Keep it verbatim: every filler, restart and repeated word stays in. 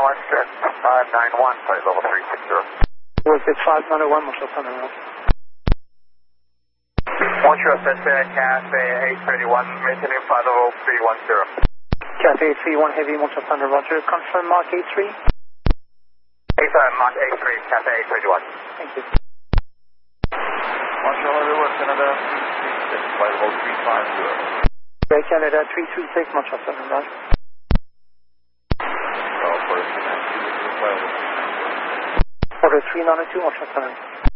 one six five nine one, flight level three six zero. Was it five nine one, Montreal Thunder, Roger? Montreal Cessna, Cathay eight thirty-one, maintaining flight level three one zero. Cathay three one Heavy, Montreal Thunder, Roger. Confirm Mark eight three. Eight five, Mark eight three, Cathay eight thirty-one. Thank you. Montreal Everywhere, Canada three three six, flight level three five zero. Air Canada three three six, Montreal Thunder, Roger. Oh, for a flight level three nine two. Order three nine two, Montreal Thunder.